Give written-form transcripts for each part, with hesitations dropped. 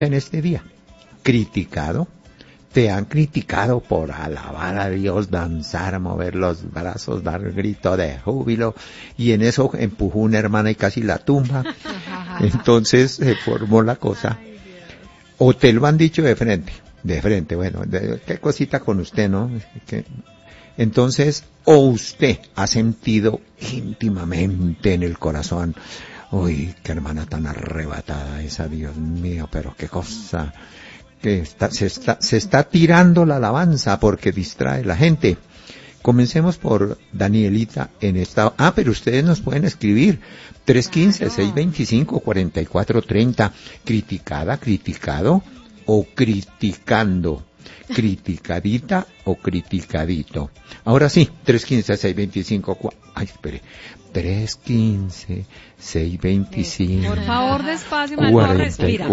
en este día? Criticado. Te han criticado por alabar a Dios, danzar, mover los brazos, dar grito de júbilo, y en eso empujó una hermana y casi la tumba. Entonces se formó la cosa. O te lo han dicho de frente, bueno, qué cosita con usted, ¿no? Entonces, o usted ha sentido íntimamente en el corazón, uy, qué hermana tan arrebatada esa, Dios mío, pero qué cosa, que se está tirando la alabanza porque distrae la gente. Comencemos por Danielita en esta... pero ustedes nos pueden escribir 315-625-4430, criticada, criticado o criticando, criticadita o criticadito. Ahora sí, 315-625... Ay, espere. 315-625... Por favor, despacio, Manuel, respira.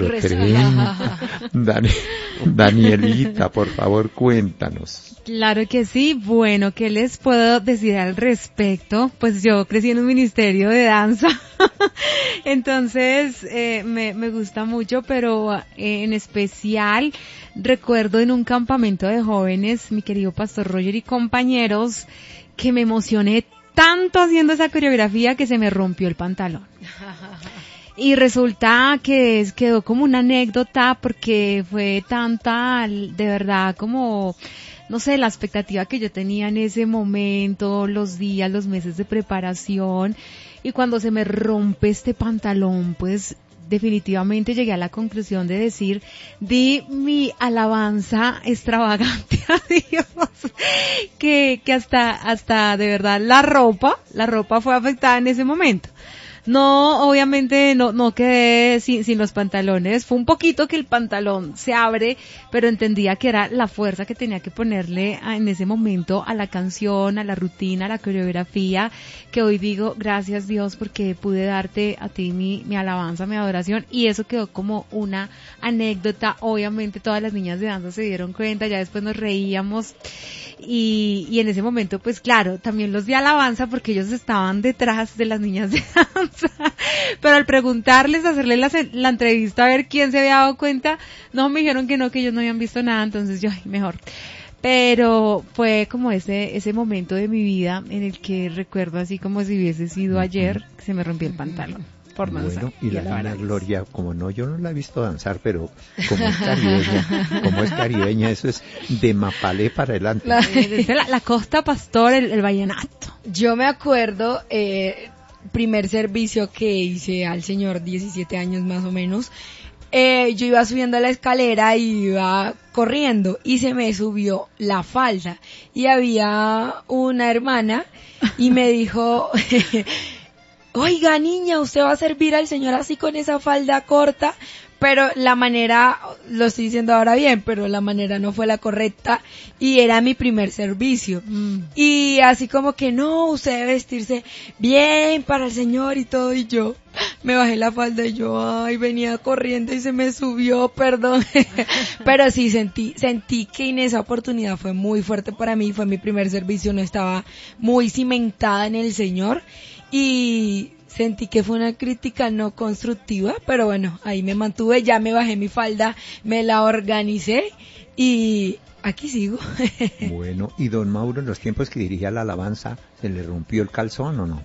4430. Danielita, por favor, cuéntanos. Claro que sí. Bueno, ¿qué les puedo decir al respecto? Pues yo crecí en un ministerio de danza, entonces me gusta mucho, pero en especial recuerdo en un campamento de jóvenes, mi querido pastor Roger y compañeros, que me emocioné tanto haciendo esa coreografía que se me rompió el pantalón. Y resulta que quedó como una anécdota porque fue tanta, de verdad, como, no sé, la expectativa que yo tenía en ese momento, los días, los meses de preparación, y cuando se me rompe este pantalón, pues definitivamente llegué a la conclusión de decir, di mi alabanza extravagante a Dios, que hasta de verdad la ropa fue afectada en ese momento. No, obviamente no quedé sin los pantalones, fue un poquito que el pantalón se abre, pero entendía que era la fuerza que tenía que ponerle en ese momento a la canción, a la rutina, a la coreografía, que hoy digo, gracias Dios porque pude darte a ti mi alabanza, mi adoración, y eso quedó como una anécdota. Obviamente todas las niñas de danza se dieron cuenta, ya después nos reíamos, y en ese momento pues claro, también los di alabanza porque ellos estaban detrás de las niñas de danza. Pero al preguntarles, hacerles la entrevista a ver quién se había dado cuenta, no, me dijeron que no, que ellos no habían visto nada, entonces yo, mejor. Pero fue como ese momento de mi vida en el que recuerdo así como si hubiese sido ayer, que se me rompió el pantalón por danzar. Bueno, y la niña Gloria, como no, yo no la he visto danzar, pero como es caribeña, eso es de Mapalé para adelante. La costa pastor, el vallenato. Yo me acuerdo, primer servicio que hice al Señor, 17 años más o menos, yo iba subiendo la escalera y iba corriendo y se me subió la falda y había una hermana y me dijo, oiga niña, usted va a servir al Señor así con esa falda corta, pero la manera, lo estoy diciendo ahora bien, pero la manera no fue la correcta y era mi primer servicio. Y así como que no, usted debe vestirse bien para el Señor y todo, y yo me bajé la falda y yo, ay, venía corriendo y se me subió, perdón. Pero sí sentí que en esa oportunidad fue muy fuerte para mí, fue mi primer servicio, no estaba muy cimentada en el Señor y sentí que fue una crítica no constructiva, pero bueno, ahí me mantuve, ya me bajé mi falda, me la organicé y aquí sigo. Bueno, y don Mauro, en los tiempos que dirigía la alabanza, ¿se le rompió el calzón o no?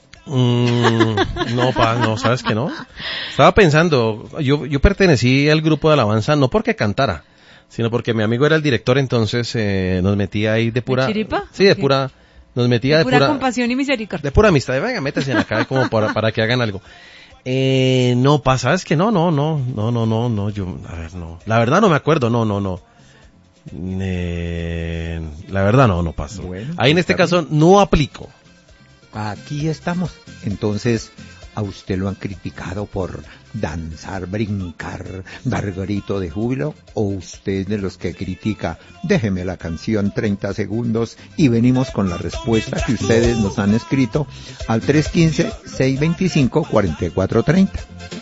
No, ¿sabes que no? Estaba pensando, yo pertenecí al grupo de alabanza no porque cantara, sino porque mi amigo era el director, entonces nos metía ahí de pura... ¿De chiripa? Sí, de pura... Nos metía de pura compasión y misericordia. De pura amistad. Venga, métase en acá como para que hagan algo. No pasa, es que no, yo, a ver, no. La verdad no me acuerdo, no. La verdad no pasa. Bueno, ahí en este caso no aplico. Aquí estamos. Entonces, a usted lo han criticado por danzar, brincar, dar grito de júbilo, o usted de los que critica, déjeme la canción 30 segundos y venimos con la respuesta que ustedes nos han escrito al 315-625-4430.